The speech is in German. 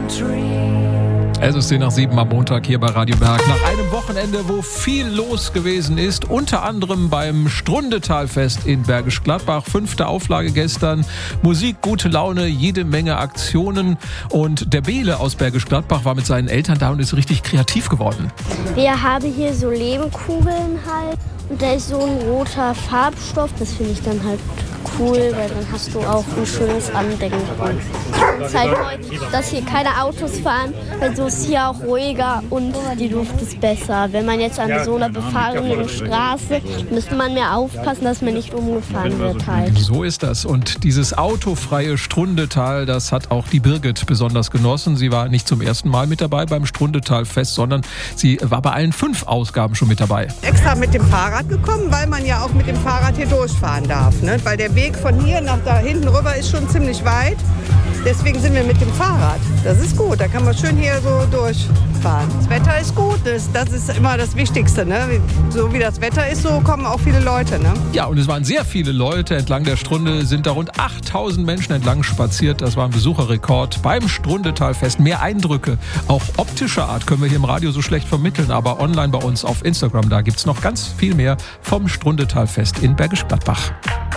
Es ist 10:07 am Montag hier bei Radio Berg. Nach einem Wochenende, wo viel los gewesen ist, unter anderem beim Strundetalfest in Bergisch Gladbach. 5. Auflage gestern. Musik, gute Laune, jede Menge Aktionen. Und der Bele aus Bergisch Gladbach war mit seinen Eltern da und ist richtig kreativ geworden. Wir haben hier so Lehmkugeln halt. Und da ist so ein roter Farbstoff. Das finde ich dann halt cool, weil dann hast du auch ein schönes Andenken. Ich zeige euch, dass hier keine Autos fahren, weil so ist hier auch ruhiger und die Luft ist besser. Wenn man jetzt an so einer befahrenen Straße, müsste man mehr aufpassen, dass man nicht umgefahren wird halt. So ist das. Und dieses autofreie Strundetal, das hat auch die Birgit besonders genossen. Sie war nicht zum ersten Mal mit dabei beim Strundetalfest, sondern sie war bei allen 5 Ausgaben schon mit dabei. Extra mit dem Fahrrad gekommen, weil man ja auch mit dem Fahrrad hier durchfahren darf. Ne? Weil der Weg von hier nach da hinten rüber ist schon ziemlich weit. Deswegen sind wir mit dem Fahrrad. Das ist gut, da kann man schön hier so durchfahren. Das Wetter ist gut, das ist immer das Wichtigste. Ne? So wie das Wetter ist, so kommen auch viele Leute. Ne? Ja, und es waren sehr viele Leute. Entlang der Strunde sind da rund 8000 Menschen entlang spaziert. Das war ein Besucherrekord beim Strundetalfest. Mehr Eindrücke, auch optischer Art, können wir hier im Radio so schlecht vermitteln. Aber online bei uns auf Instagram, da gibt es noch ganz viel mehr vom Strundetalfest in Bergisch Gladbach.